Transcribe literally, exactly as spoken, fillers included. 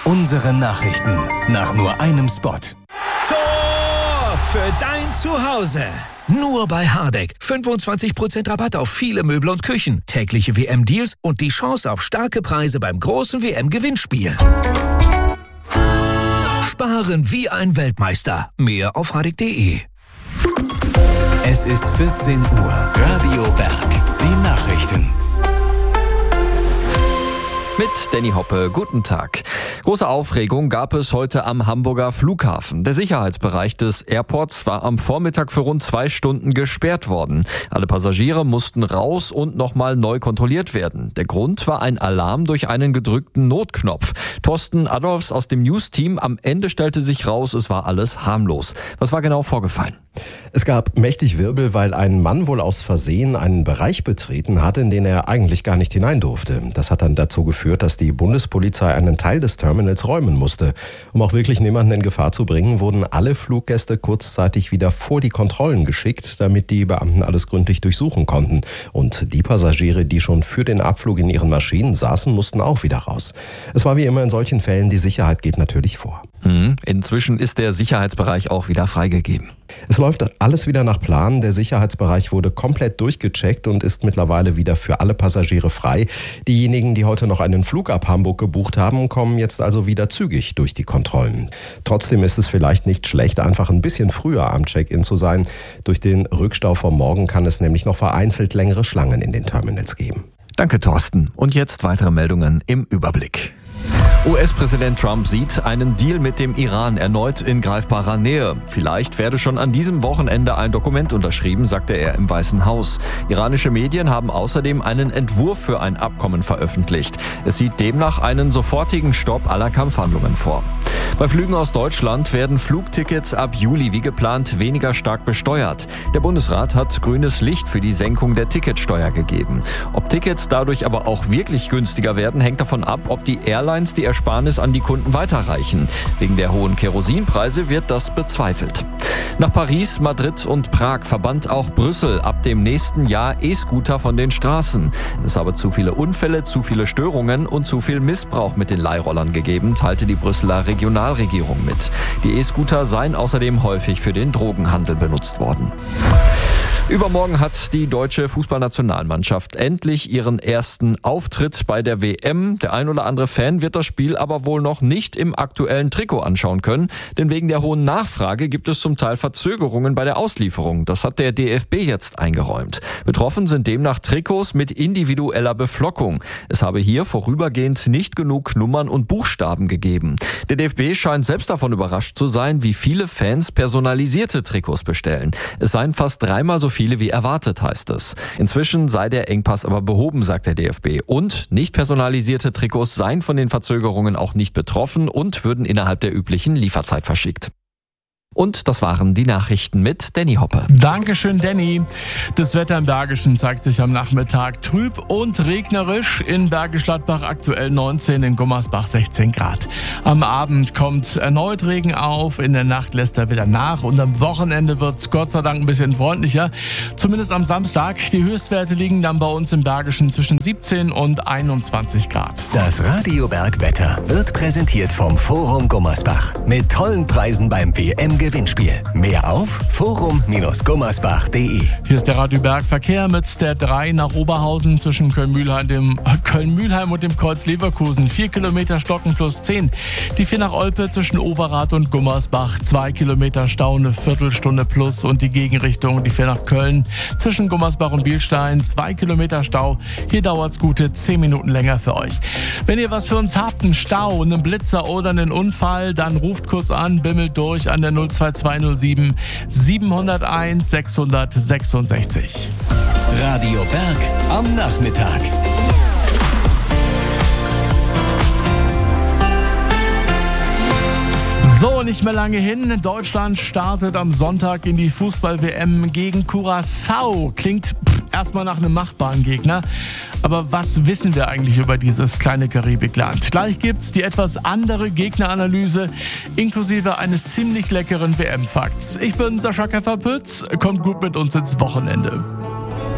Unsere Nachrichten nach nur einem Spot. Tor für dein Zuhause. Nur bei Hardegg. fünfundzwanzig Prozent Rabatt auf viele Möbel und Küchen. Tägliche W M-Deals und die Chance auf starke Preise beim großen W M-Gewinnspiel. Sparen wie ein Weltmeister. Mehr auf hardegg punkt de. Es ist vierzehn Uhr. Radio Berg. Die Nachrichten. Mit Danny Hoppe, guten Tag. Große Aufregung gab es heute am Hamburger Flughafen. Der Sicherheitsbereich des Airports war am Vormittag für rund zwei Stunden gesperrt worden. Alle Passagiere mussten raus und nochmal neu kontrolliert werden. Der Grund war ein Alarm durch einen gedrückten Notknopf. Thorsten Adolfs aus dem News-Team. Am Ende stellte sich raus, es war alles harmlos. Was war genau vorgefallen? Es gab mächtig Wirbel, weil ein Mann wohl aus Versehen einen Bereich betreten hat, in den er eigentlich gar nicht hinein durfte. Das hat dann dazu geführt, dass die Bundespolizei einen Teil des Terminals räumen musste. Um auch wirklich niemanden in Gefahr zu bringen, wurden alle Fluggäste kurzzeitig wieder vor die Kontrollen geschickt, damit die Beamten alles gründlich durchsuchen konnten. Und die Passagiere, die schon für den Abflug in ihren Maschinen saßen, mussten auch wieder raus. Es war wie immer in solchen Fällen, die Sicherheit geht natürlich vor. Inzwischen ist der Sicherheitsbereich auch wieder freigegeben. Es läuft alles wieder nach Plan. Der Sicherheitsbereich wurde komplett durchgecheckt und ist mittlerweile wieder für alle Passagiere frei. Diejenigen, die heute noch einen Flug ab Hamburg gebucht haben, kommen jetzt also wieder zügig durch die Kontrollen. Trotzdem ist es vielleicht nicht schlecht, einfach ein bisschen früher am Check-in zu sein. Durch den Rückstau vom Morgen kann es nämlich noch vereinzelt längere Schlangen in den Terminals geben. Danke, Thorsten. Und jetzt weitere Meldungen im Überblick. U S-Präsident Trump sieht einen Deal mit dem Iran erneut in greifbarer Nähe. Vielleicht werde schon an diesem Wochenende ein Dokument unterschrieben, sagte er im Weißen Haus. Iranische Medien haben außerdem einen Entwurf für ein Abkommen veröffentlicht. Es sieht demnach einen sofortigen Stopp aller Kampfhandlungen vor. Bei Flügen aus Deutschland werden Flugtickets ab Juli wie geplant weniger stark besteuert. Der Bundesrat hat grünes Licht für die Senkung der Ticketsteuer gegeben. Ob Tickets dadurch aber auch wirklich günstiger werden, hängt davon ab, ob die Airlines die Ersparnis an die Kunden weiterreichen. Wegen der hohen Kerosinpreise wird das bezweifelt. Nach Paris, Madrid und Prag verbannt auch Brüssel ab dem nächsten Jahr E-Scooter von den Straßen. Es habe zu viele Unfälle, zu viele Störungen und zu viel Missbrauch mit den Leihrollern gegeben, teilte die Brüsseler Regionalregierung mit. Die E-Scooter seien außerdem häufig für den Drogenhandel benutzt worden. Übermorgen hat die deutsche Fußballnationalmannschaft endlich ihren ersten Auftritt bei der W M. Der ein oder andere Fan wird das Spiel aber wohl noch nicht im aktuellen Trikot anschauen können, denn wegen der hohen Nachfrage gibt es zum Teil Verzögerungen bei der Auslieferung. Das hat der D F B jetzt eingeräumt. Betroffen sind demnach Trikots mit individueller Beflockung. Es habe hier vorübergehend nicht genug Nummern und Buchstaben gegeben. Der D F B scheint selbst davon überrascht zu sein, wie viele Fans personalisierte Trikots bestellen. Es seien fast dreimal so viele viele wie erwartet, heißt es. Inzwischen sei der Engpass aber behoben, sagt der D F B. Und nicht personalisierte Trikots seien von den Verzögerungen auch nicht betroffen und würden innerhalb der üblichen Lieferzeit verschickt. Und das waren die Nachrichten mit Danny Hoppe. Dankeschön, Danny. Das Wetter im Bergischen zeigt sich am Nachmittag trüb und regnerisch. In Bergisch Gladbach aktuell neunzehn, in Gummersbach sechzehn Grad. Am Abend kommt erneut Regen auf, in der Nacht lässt er wieder nach und am Wochenende wird es Gott sei Dank ein bisschen freundlicher. Zumindest am Samstag. Die Höchstwerte liegen dann bei uns im Bergischen zwischen siebzehn und einundzwanzig Grad. Das Radio Berg Wetter wird präsentiert vom Forum Gummersbach. Mit tollen Preisen beim W M-Gewinnspiel. Mehr auf forum Bindestrich gummersbach punkt de. Hier ist der Radio Berg Verkehr mit der drei nach Oberhausen zwischen Köln-Mühlheim, dem äh, Köln-Mühlheim und dem Kreuz Leverkusen. vier Kilometer Stocken plus zehn. Die vier nach Olpe zwischen Overath und Gummersbach. zwei Kilometer Stau, eine Viertelstunde plus. Und die Gegenrichtung, die vier nach Köln zwischen Gummersbach und Bielstein. zwei Kilometer Stau. Hier dauert es gute zehn Minuten länger für euch. Wenn ihr was für uns habt, einen Stau, einen Blitzer oder einen Unfall, dann ruft kurz an, bimmelt durch an der null zwei zwei null sieben sieben null eins sechs sechs sechs. Radio Berg am Nachmittag. So, nicht mehr lange hin. Deutschland startet am Sonntag in die Fußball-W M gegen Curaçao. Klingt pff, erstmal nach einem machbaren Gegner. Aber was wissen wir eigentlich über dieses kleine Karibikland? Gleich gibt's die etwas andere Gegneranalyse, inklusive eines ziemlich leckeren W M-Fakts. Ich bin Sascha Käfer-Pütz. Kommt gut mit uns ins Wochenende.